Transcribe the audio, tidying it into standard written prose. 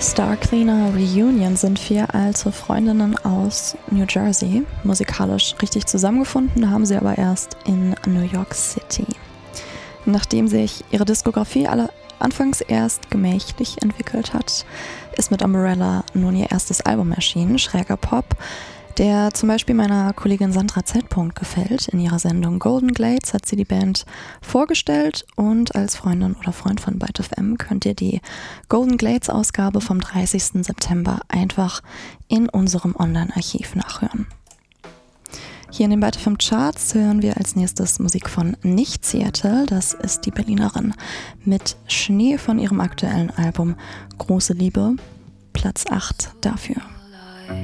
Star Cleaner Reunion sind 4 alte Freundinnen aus New Jersey. Musikalisch richtig zusammengefunden haben sie aber erst in New York City. Nachdem sich ihre Diskografie anfangs erst gemächlich entwickelt hat, ist mit Umbrella nun ihr erstes Album erschienen, schräger Pop, der zum Beispiel meiner Kollegin Sandra Z. gefällt. In ihrer Sendung Golden Glades hat sie die Band vorgestellt und als Freundin oder Freund von Byte FM könnt ihr die Golden Glades Ausgabe vom 30. September einfach in unserem Online-Archiv nachhören. Hier in den Byte FM Charts hören wir als nächstes Musik von Nicht Seattle. Das ist die Berlinerin mit Schnee von ihrem aktuellen Album Große Liebe, Platz 8 dafür.